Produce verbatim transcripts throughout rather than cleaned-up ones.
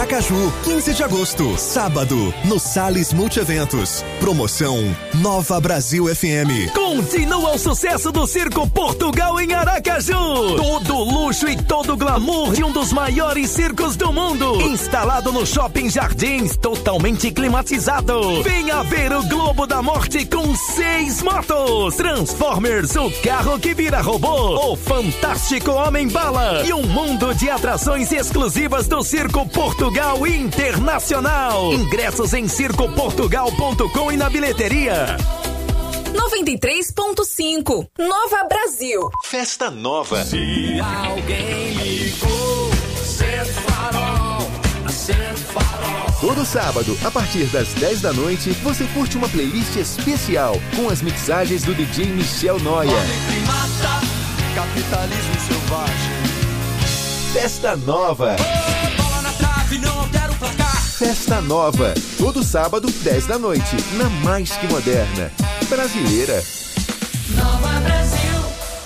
Aracaju, quinze de agosto, sábado, no Salles Multieventos. Promoção Nova Brasil F M. Continua o sucesso do Circo Portugal em Aracaju. Todo o luxo e todo o glamour de um dos maiores circos do mundo. Instalado no Shopping Jardins, totalmente climatizado. Venha ver o Globo da Morte com seis motos. Transformers, o carro que vira robô. O Fantástico Homem-Bala. E um mundo de atrações exclusivas do Circo Portugal Internacional. Ingressos em circo portugal ponto com e na bilheteria. noventa e três ponto cinco Nova Brasil. Festa Nova. Se alguém ligou, acende o farol, acende o farol. Todo sábado, a partir das dez da noite, você curte uma playlist especial com as mixagens do D J Michel Noia. Mata, capitalismo selvagem. Festa Nova. Oh, bola na trave, não altera o placar. Festa Nova. Todo sábado, dez da noite, na Mais Que Moderna. Brasileira. Nova Brasil.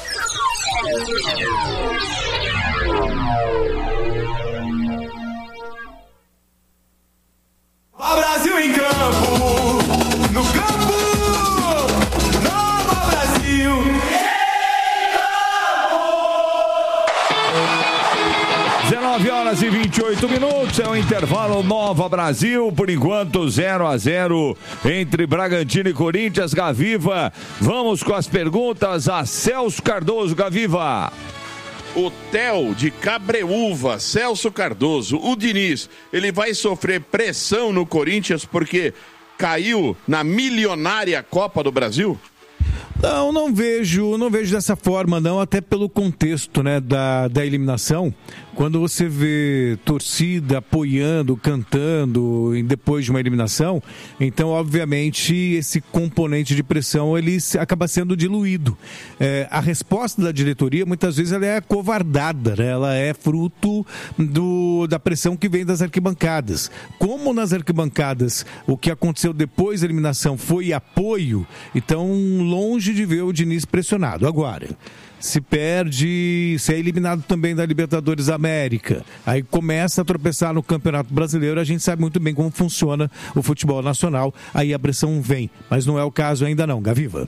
A Brasil em campo, no campo, Nova Brasil. dezenove horas e vinte e oito minutos, é o intervalo Nova Brasil, por enquanto zero a zero entre Bragantino e Corinthians. Gaviva, vamos com as perguntas a Celso Cardoso. Gaviva. O Theo de Cabreúva, Celso Cardoso, o Diniz, ele vai sofrer pressão no Corinthians porque caiu na milionária Copa do Brasil? Não, não vejo, não vejo dessa forma, não, até pelo contexto, né, da, da eliminação. Quando você vê torcida apoiando, cantando depois de uma eliminação, então, obviamente, esse componente de pressão, ele acaba sendo diluído. É, a resposta da diretoria, muitas vezes, ela é acovardada, né? Ela é fruto do, da pressão que vem das arquibancadas. Como nas arquibancadas o que aconteceu depois da eliminação foi apoio, então, longe de ver o Diniz pressionado. Agora, se perde, se é eliminado também da Libertadores da América, aí começa a tropeçar no Campeonato Brasileiro, a gente sabe muito bem como funciona o futebol nacional, aí a pressão vem, mas não é o caso ainda não, Gaviva.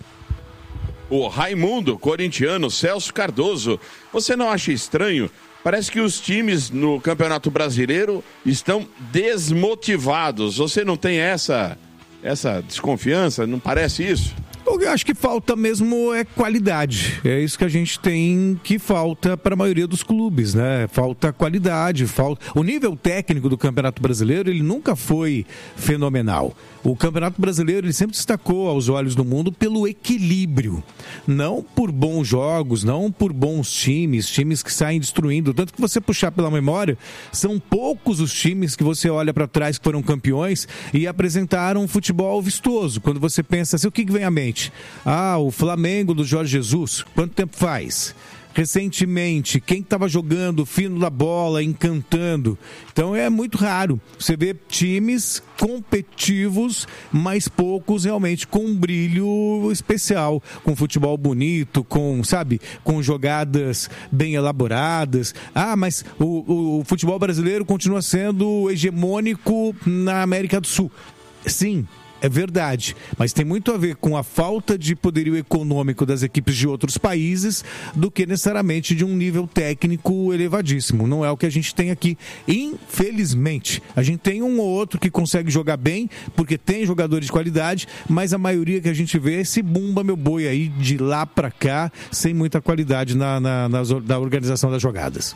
O Raimundo, corintiano, Celso Cardoso, você não acha estranho? Parece que os times no Campeonato Brasileiro estão desmotivados, você não tem essa, essa desconfiança, não parece isso? Eu acho que falta mesmo é qualidade. É isso que a gente tem que falta para a maioria dos clubes, né? Falta qualidade, falta... O nível técnico do Campeonato Brasileiro, ele nunca foi fenomenal. O Campeonato Brasileiro, ele sempre destacou aos olhos do mundo pelo equilíbrio. Não por bons jogos, não por bons times, times que saem destruindo. Tanto que você puxar pela memória, são poucos os times que você olha para trás que foram campeões e apresentaram um futebol vistoso. Quando você pensa assim, o que vem à mente? Ah, o Flamengo do Jorge Jesus, quanto tempo faz? Recentemente, quem estava jogando fino da bola, encantando. Então é muito raro. Você vê times competitivos, mas poucos realmente com um brilho especial, com futebol bonito, com, sabe, com jogadas bem elaboradas. Ah, mas o, o futebol brasileiro continua sendo hegemônico na América do Sul. Sim. É verdade, mas tem muito a ver com a falta de poderio econômico das equipes de outros países do que necessariamente de um nível técnico elevadíssimo. Não é o que a gente tem aqui, infelizmente. A gente tem um ou outro que consegue jogar bem, porque tem jogadores de qualidade, mas a maioria que a gente vê é esse bumba meu boi aí de lá pra cá, sem muita qualidade na, na, na, na organização das jogadas.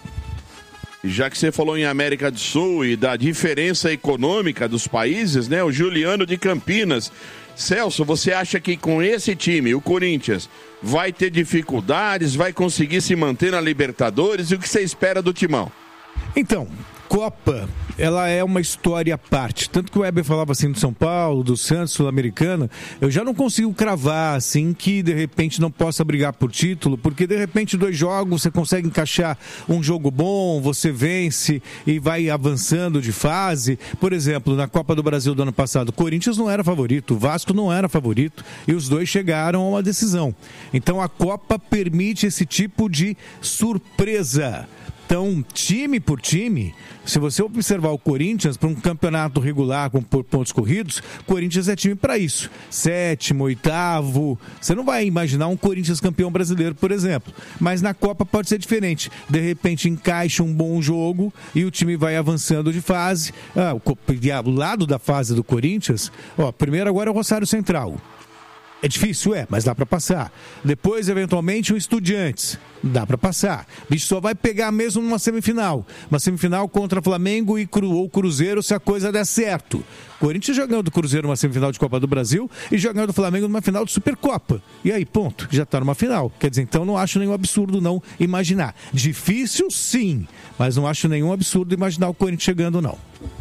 Já que você falou em América do Sul e da diferença econômica dos países, né? O Juliano de Campinas. Celso, você acha que com esse time, o Corinthians, vai ter dificuldades, vai conseguir se manter na Libertadores? E o que você espera do Timão? Então, Copa, ela é uma história à parte. Tanto que o Weber falava assim do São Paulo, do Santos, Sul-Americana, eu já não consigo cravar assim que de repente não possa brigar por título, porque de repente dois jogos você consegue encaixar um jogo bom, você vence e vai avançando de fase. Por exemplo, na Copa do Brasil do ano passado, o Corinthians não era favorito, o Vasco não era favorito e os dois chegaram a uma decisão. Então a Copa permite esse tipo de surpresa. Então, time por time, se você observar o Corinthians para um campeonato regular com pontos corridos, Corinthians é time para isso. Sétimo, oitavo. Você não vai imaginar um Corinthians campeão brasileiro, por exemplo. Mas na Copa pode ser diferente. De repente encaixa um bom jogo e o time vai avançando de fase. Ah, o lado da fase do Corinthians, ó, primeiro agora é o Rosário Central. É difícil, é, mas dá pra passar. Depois, eventualmente, o Estudiantes. Dá pra passar. O bicho só vai pegar mesmo numa semifinal. Uma semifinal contra Flamengo e Cru, ou Cruzeiro, se a coisa der certo. Corinthians jogando do Cruzeiro numa semifinal de Copa do Brasil e jogando do Flamengo numa final de Supercopa. E aí, ponto. Já tá numa final. Quer dizer, então não acho nenhum absurdo não imaginar. Difícil, sim. Mas não acho nenhum absurdo imaginar o Corinthians chegando, não.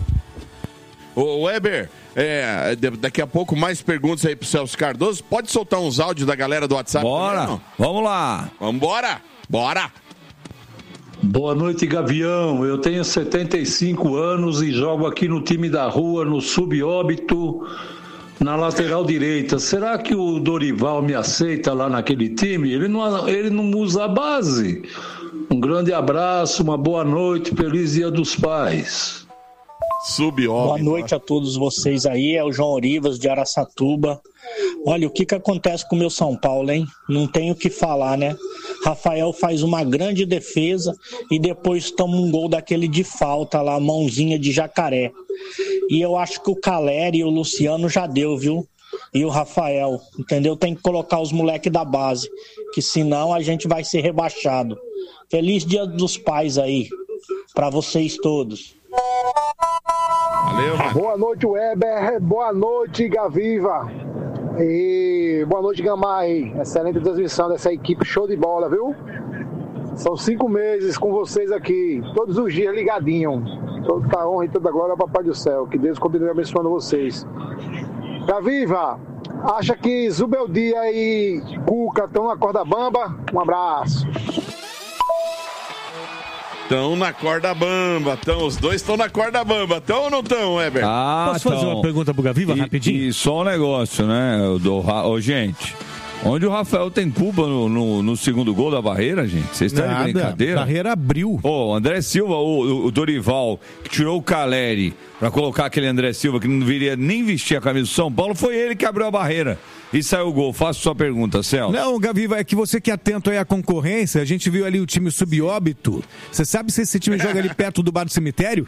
Ô, Weber, é, daqui a pouco mais perguntas aí pro Celso Cardoso. Pode soltar uns áudios da galera do WhatsApp? Bora, também, vamos lá. Vambora, bora. Boa noite, Gavião. Eu tenho setenta e cinco anos e jogo aqui no time da rua, no Subóbito, na lateral direita. Será que o Dorival me aceita lá naquele time? Ele não, ele não usa a base. Um grande abraço, uma boa noite, feliz Dia dos Pais. Subóbito. Boa noite a todos vocês aí, é o João Orivas de Araçatuba. Olha, o que que acontece com o meu São Paulo, hein? Não tenho o que falar, né? Rafael faz uma grande defesa e depois toma um gol daquele de falta lá, mãozinha de jacaré. E eu acho que o Caleri e o Luciano já deu, viu? E o Rafael, entendeu? Tem que colocar os moleques da base, que senão a gente vai ser rebaixado. Feliz Dia dos Pais aí, pra vocês todos. Valeu, mano. Boa noite, Weber. Boa noite, Gaviva. E boa noite, Gamay. Excelente transmissão dessa equipe, show de bola, viu? São cinco meses com vocês aqui, todos os dias ligadinho. Toda a honra e toda a glória ao Papai do Céu. Que Deus continue abençoando vocês. Gaviva, acha que Zubeldia e Cuca estão na corda bamba? Um abraço. Estão na corda bamba, tão, os dois estão na corda bamba, estão ou não estão, Weber? Ah, Posso fazer tão. uma pergunta pro Gaviva, e, rapidinho? E só um negócio, né? Do, ô, gente, onde o Rafael tem culpa no, no, no segundo gol da Barreira, gente? Vocês estão de brincadeira? Barreira abriu. Ô, oh, André Silva, o, o Dorival, que tirou o Caleri pra colocar aquele André Silva que não viria nem vestir a camisa do São Paulo, foi ele que abriu a barreira. E saiu o gol. Faço sua pergunta, Celso. Não, Gaviva, é que você que é atento aí à concorrência, a gente viu ali o time Subóbito. Você sabe se esse time joga ali perto do bar do cemitério?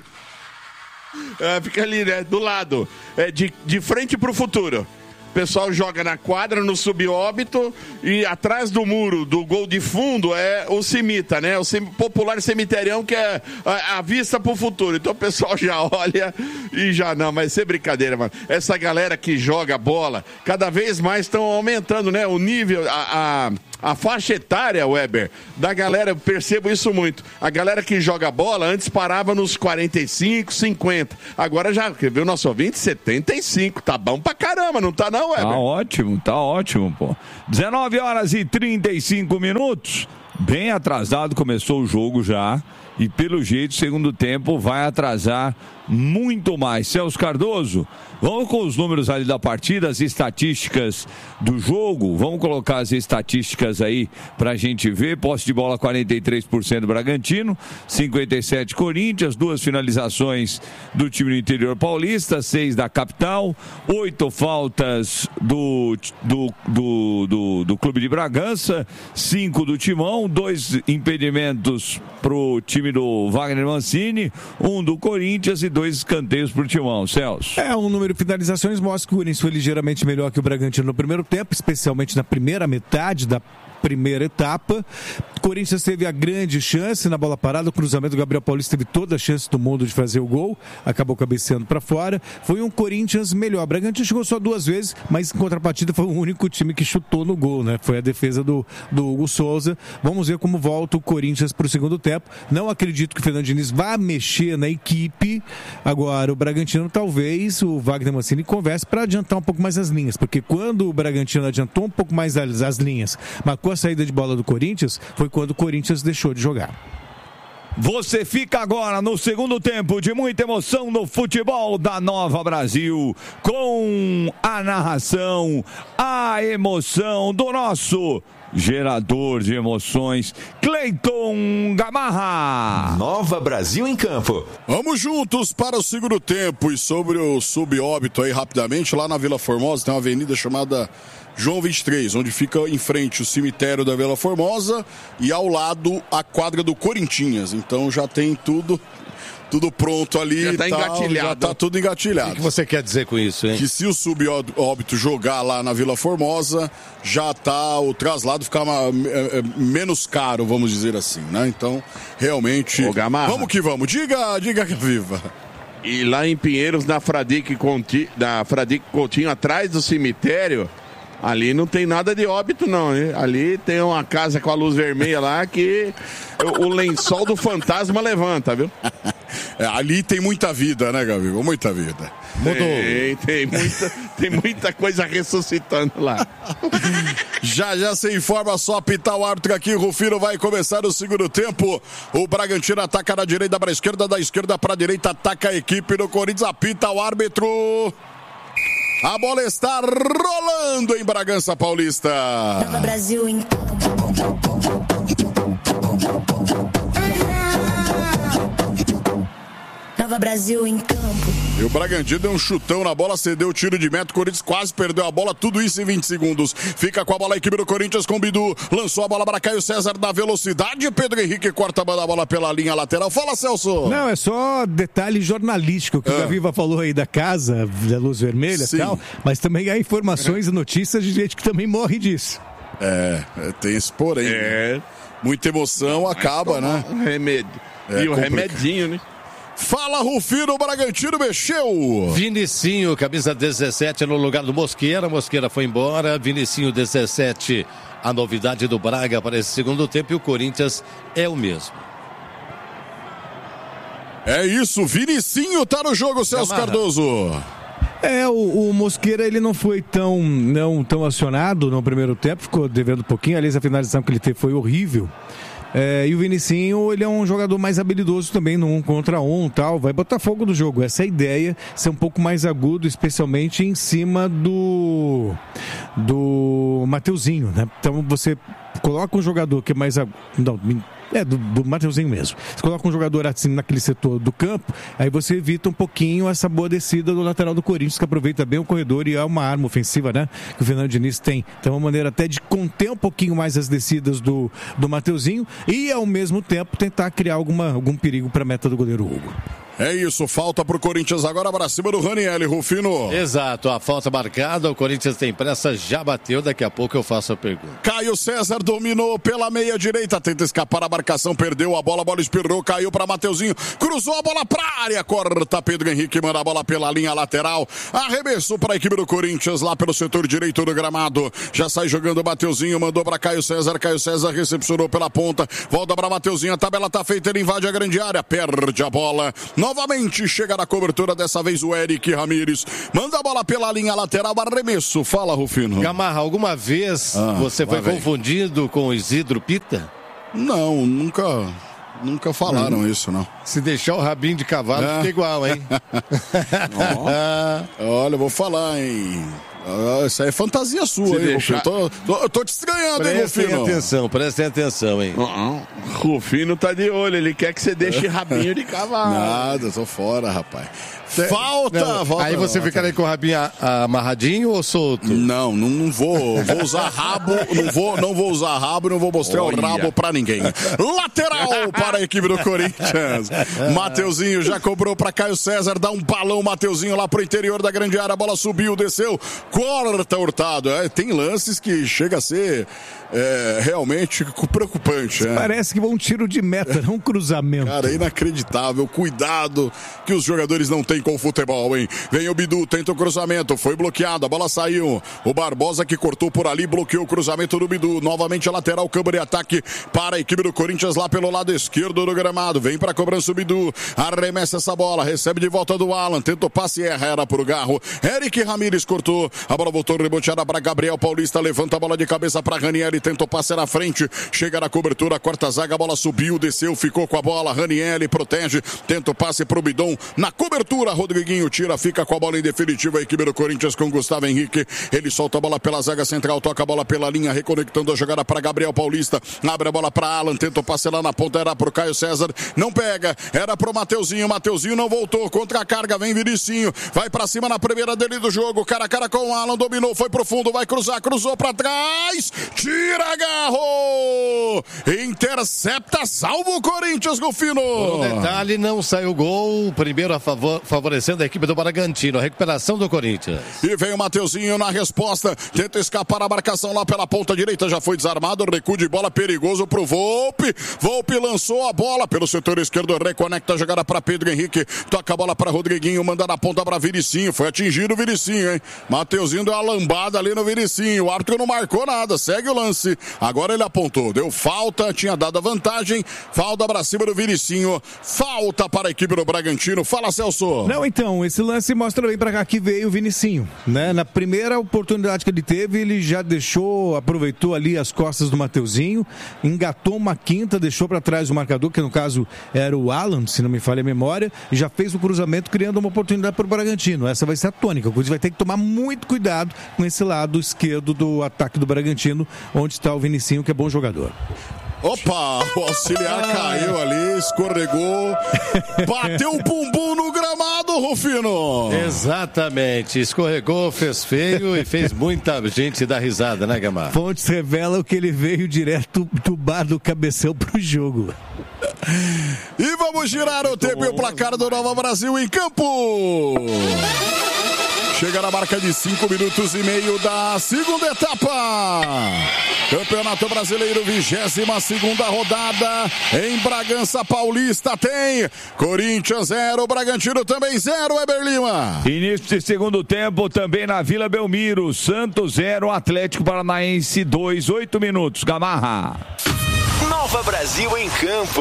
É, fica ali, né? Do lado. É, de, de frente pro futuro. O pessoal joga na quadra, no Subóbito, e atrás do muro do gol de fundo é o Cimita, né? O sem, popular cemiterião, que é a, a vista pro futuro. Então o pessoal já olha e já não, mas isso é brincadeira, mano. Essa galera que joga bola, cada vez mais estão aumentando, né? O nível, a, a, a faixa etária, Weber, da galera, eu percebo isso muito. A galera que joga bola antes parava nos quarenta e cinco, cinquenta. Agora já, quer ver o nosso ouvinte? setenta e cinco. Tá bom pra caramba, não tá não? Weber. Tá ótimo, tá ótimo, pô. dezenove horas e trinta e cinco minutos. Bem atrasado, começou o jogo já. E pelo jeito, segundo tempo, vai atrasar muito mais. Celso Cardoso, vamos com os números ali da partida, as estatísticas do jogo. Vamos colocar as estatísticas aí pra gente ver. Posse de bola quarenta e três por cento Bragantino, cinquenta e sete por cento Corinthians, duas finalizações do time do interior paulista, seis da capital, oito faltas do, do, do, do, do Clube de Bragança, cinco do Timão, dois impedimentos pro time do Wagner Mancini, um do Corinthians e dois escanteios pro Timão. Celso. É, um número de finalizações mostra que o Corinthians foi ligeiramente melhor que o Bragantino no primeiro tempo, especialmente na primeira metade da primeira etapa. Corinthians teve a grande chance na bola parada, o cruzamento do Gabriel Paulista teve toda a chance do mundo de fazer o gol, acabou cabeceando para fora. Foi um Corinthians melhor. O Bragantino chegou só duas vezes, mas em contrapartida foi o único time que chutou no gol, né? Foi a defesa do, do Hugo Souza. Vamos ver como volta o Corinthians para o segundo tempo. Não acredito que o Fernando Diniz vá mexer na equipe. Agora, o Bragantino, talvez o Wagner Mancini converse para adiantar um pouco mais as linhas, porque quando o Bragantino adiantou um pouco mais as, as linhas, marcou a saída de bola do Corinthians, foi quando o Corinthians deixou de jogar. Você fica agora no segundo tempo de muita emoção no futebol da Nova Brasil, com a narração, a emoção do nosso gerador de emoções, Cleiton Gamarra. Nova Brasil em campo. Vamos juntos para o segundo tempo. E sobre o subóbito aí rapidamente, lá na Vila Formosa tem uma avenida chamada João vinte e três, onde fica em frente o cemitério da Vila Formosa e ao lado a quadra do Corinthians. Então já tem tudo... Tudo pronto ali, já tá tal, engatilhado. Já tá tudo engatilhado. O que você quer dizer com isso, hein? Que se o subóbito jogar lá na Vila Formosa, já tá, o traslado fica uma, é, é, menos caro, vamos dizer assim, né? Então, realmente, vamos que vamos. Diga, diga que viva. E lá em Pinheiros, na Fradique Coutinho, na Fradique Coutinho, atrás do cemitério, ali não tem nada de óbito, não, né? Ali tem uma casa com a luz vermelha lá que o, o lençol do fantasma levanta, viu? É, ali tem muita vida, né, Gabriel? Muita vida. Mudou. Tem, tem, muita, tem muita coisa ressuscitando lá. Já já se informa, só apitar o árbitro aqui. O Rufino vai começar o segundo tempo. O Bragantino ataca da direita para a esquerda, da esquerda para a direita, ataca a equipe do Corinthians, apita o árbitro. A bola está rolando em Bragança Paulista. Nova Brasil em Nova Brasil em campo. E o Bragantino deu um chutão na bola, cedeu o tiro de meta, o Corinthians quase perdeu a bola, tudo isso em vinte segundos. Fica com a bola a equipe do Corinthians com o Bidu, lançou a bola para Caio César na velocidade, Pedro Henrique corta a bola pela linha lateral. Fala, Celso! Não, é só detalhe jornalístico que ah. o Gaviva falou aí da casa, da luz vermelha e tal, mas também há informações e notícias de gente que também morre disso. É, tem esse porém. É. Né? Muita emoção acaba, né? Um remédio. É, e o complicado. Remedinho, né? Fala, Rufino, o Bragantino mexeu. Vinicinho, camisa dezessete no lugar do Mosqueira. Mosqueira foi embora. Vinicinho, dezessete, a novidade do Braga para esse segundo tempo. E o Corinthians é o mesmo. É isso, Vinicinho tá no jogo, Celso Camarra. Cardoso. É, o, o Mosqueira, ele não foi tão, não, tão acionado no primeiro tempo, ficou devendo um pouquinho. Aliás, a finalização que ele teve foi horrível. É, e o Vinicinho, ele é um jogador mais habilidoso também no um contra um, tal, vai botar fogo no jogo. Essa é a ideia, ser um pouco mais agudo, especialmente em cima do do Mateuzinho, né? Então você coloca um jogador que é mais agudo, não, é do, do Mateuzinho mesmo. Você coloca um jogador assim naquele setor do campo, aí você evita um pouquinho essa boa descida do lateral do Corinthians, que aproveita bem o corredor e é uma arma ofensiva, né? Que o Fernando Diniz tem. Então é uma maneira até de conter um pouquinho mais as descidas do, do Mateuzinho e ao mesmo tempo tentar criar alguma, algum perigo para a meta do goleiro Hugo. É isso, falta pro Corinthians agora para cima do Ranieri, Rufino. Exato, a falta marcada, o Corinthians tem pressa, já bateu, daqui a pouco eu faço a pergunta. Caio César dominou pela meia direita, tenta escapar a marcação, perdeu a bola, a bola espirrou, caiu para Mateuzinho, cruzou a bola pra área, corta Pedro Henrique, manda a bola pela linha lateral, arremesso para a equipe do Corinthians lá pelo setor direito do gramado, já sai jogando o Mateuzinho, mandou para Caio César, Caio César recepcionou pela ponta, volta para Mateuzinho, a tabela tá feita, ele invade a grande área, perde a bola. Novamente chega na cobertura, dessa vez o Eric Ramírez. Manda a bola pela linha lateral, arremesso. Fala, Rufino. Gamarra, alguma vez ah, você foi vem. confundido com o Isidro Pita? Não, nunca... Nunca falaram hum. isso, não. Se deixar o rabinho de cavalo, é. fica igual, hein? oh. Olha, eu vou falar, hein? Ah, isso aí é fantasia sua, Se hein, deixar... Rufino? Tô, tô, eu tô te estranhando, prestem hein, Rufino? Prestem atenção, prestem atenção, hein? Uh-uh. Rufino tá de olho, ele quer que você deixe rabinho de cavalo. Nada, tô fora, rapaz. Falta, não, volta. Aí você fica aí com o rabinho amarradinho ou solto? Não, não, não vou. Vou usar rabo, não vou, não vou usar rabo, não vou mostrar Olha. o rabo pra ninguém. Lateral para a equipe do Corinthians. Mateuzinho já cobrou pra Caio César, dá um balão, Mateuzinho lá pro interior da grande área, a bola subiu, desceu, corta Hurtado. É, tem lances que chega a ser é, realmente preocupante. É. Parece que vai um tiro de meta, não um cruzamento. Cara, inacreditável. Cuidado que os jogadores não têm com o futebol, hein? Vem o Bidu, tenta o cruzamento, foi bloqueado, a bola saiu. O Barbosa que cortou por ali, bloqueou o cruzamento do Bidu. Novamente a lateral, câmara de ataque para a equipe do Corinthians lá pelo lado esquerdo do gramado. Vem para a cobrança o Bidu, arremessa essa bola, recebe de volta do Alan, tenta o passe e erra, era pro Garro. Eric Ramírez cortou, a bola voltou reboteada para Gabriel Paulista, levanta a bola de cabeça para Ranieri, tenta o passe na frente, chega na cobertura, quarta zaga, a bola subiu, desceu, ficou com a bola, Ranieri protege, tenta o passe pro Bidon, na cobertura segura, Rodriguinho tira, fica com a bola em definitiva, a equipe do Corinthians com Gustavo Henrique, ele solta a bola pela zaga central, toca a bola pela linha, reconectando a jogada para Gabriel Paulista, abre a bola para Alan, tenta o passe lá na ponta, era pro Caio César, não pega, era pro Mateuzinho, Mateuzinho não voltou, contra a carga, vem Vinicinho, vai pra cima na primeira dele do jogo, cara a cara com o Alan, dominou, foi pro fundo, vai cruzar, cruzou pra trás, tira, Garro, intercepta, salva o Corinthians, Rufino. Um detalhe, não saiu gol, primeiro a favor, favorecendo a equipe do Bragantino, a recuperação do Corinthians. E vem o Mateuzinho na resposta, tenta escapar a marcação lá pela ponta direita, já foi desarmado, recuo de bola perigoso pro Volpe, Volpe lançou a bola pelo setor esquerdo, reconecta a jogada para Pedro Henrique, toca a bola para Rodriguinho, manda na ponta para Vinicinho, foi atingido o Vinicinho, hein? Mateuzinho deu uma lambada ali no Vinicinho, o árbitro não marcou nada, segue o lance, agora ele apontou, deu falta, tinha dado a vantagem, falta para cima do Vinicinho, falta para a equipe do Bragantino, fala Celso. Não, então, esse lance mostra bem pra cá que veio o Vinicinho, né? Na primeira oportunidade que ele teve, ele já deixou, aproveitou ali as costas do Mateuzinho, engatou uma quinta, deixou pra trás o marcador, que no caso era o Alan, se não me falha a memória, e já fez o cruzamento criando uma oportunidade pro Bragantino. Essa vai ser a tônica, o Corinthians vai ter que tomar muito cuidado com esse lado esquerdo do ataque do Bragantino, onde está o Vinicinho, que é bom jogador. Opa, o auxiliar ah. caiu ali, escorregou, bateu o bumbum no gramado, Rufino. Exatamente, escorregou, fez feio e fez muita gente dar risada, né, Gamar? Fontes revelam que ele veio direto do bar do Cabeção pro jogo. E vamos girar o tempo e o placar do Nova Brasil em campo. Chega na marca de cinco minutos e meio da segunda etapa. Campeonato Brasileiro, vigésima segunda rodada. Em Bragança Paulista tem Corinthians zero, Bragantino também zero, Weber Lima. Início de segundo tempo também na Vila Belmiro. Santos zero, Atlético Paranaense dois, oito minutos. Gamarra. Nova Brasil em campo.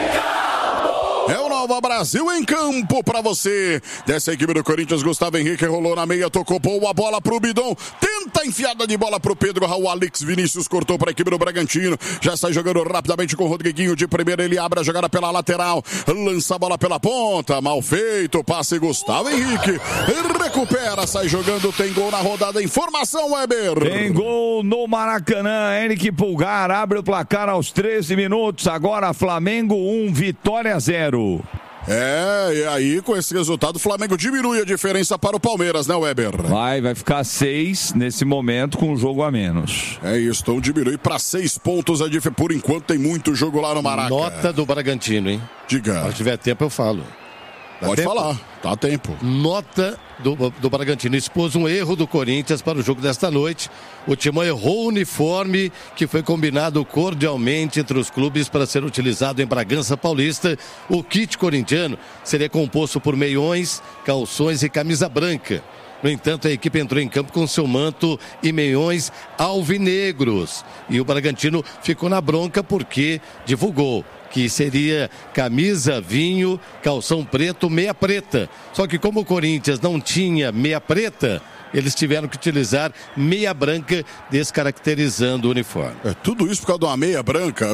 É o Nova Brasil em campo pra você. Dessa equipe do Corinthians, Gustavo Henrique rolou na meia, tocou boa bola pro Bidon. Tenta enfiada de bola pro Pedro Raul. Alex Vinícius cortou pra equipe do Bragantino. Já sai jogando rapidamente com o Rodriguinho. De primeira ele abre a jogada pela lateral. Lança a bola pela ponta. Mal feito. Passe Gustavo Henrique. Recupera, sai jogando. Tem gol na rodada. Informação, Weber. Tem gol no Maracanã. Henrique Pulgar abre o placar aos treze minutos. Agora Flamengo um, Vitória zero. É, e aí com esse resultado o Flamengo diminui a diferença para o Palmeiras, né, Weber? Vai, vai ficar seis nesse momento com um jogo a menos. É isso, então diminui para seis pontos a diferença. Por enquanto tem muito jogo lá no Maracanã. Nota do Bragantino, hein? Diga. Se tiver tempo eu falo. Dá Pode tempo? falar, tá tempo. Nota do, do Bragantino. Expôs um erro do Corinthians para o jogo desta noite. O Timão errou o uniforme que foi combinado cordialmente entre os clubes para ser utilizado em Bragança Paulista. O kit corintiano seria composto por meiões, calções e camisa branca. No entanto, a equipe entrou em campo com seu manto e meiões alvinegros. E o Bragantino ficou na bronca porque divulgou que seria camisa, vinho, calção preto, meia preta. Só que como o Corinthians não tinha meia preta, eles tiveram que utilizar meia branca, descaracterizando o uniforme. É tudo isso por causa de uma meia branca.